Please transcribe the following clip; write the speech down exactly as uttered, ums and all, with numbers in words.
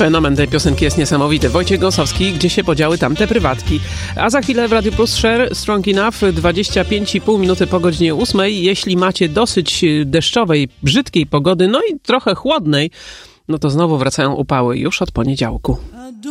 Fenomen tej piosenki jest niesamowity. Wojciech Gąsowski, gdzie się podziały tamte prywatki. A za chwilę w Radio Plus Share Strong Enough, dwadzieścia pięć i pół minuty po godzinie ósmej. Jeśli macie dosyć deszczowej, brzydkiej pogody, no i trochę chłodnej, no to znowu wracają upały już od poniedziałku.